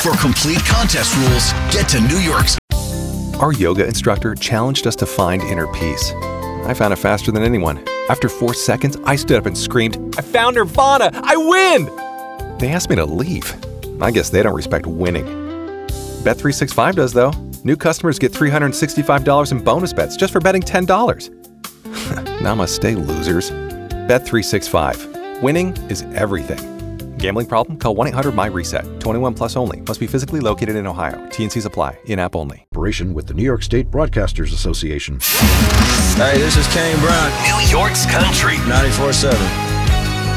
For complete contest rules, get to New York's. Our yoga instructor challenged us to find inner peace. I found it faster than anyone. After 4 seconds, I stood up and screamed, "I found Nirvana! I win!" They asked me to leave. I guess they don't respect winning. Bet365 does, though. New customers get $365 in bonus bets just for betting $10. Namaste, losers. Bet365. Winning is everything. Gambling problem? Call 1-800-MY-RESET. 21 plus only. Must be physically located in Ohio. T&Cs apply. In-app only. Operation with the New York State Broadcasters Association. Hey, this is Kane Brown. New York's country. 94.7.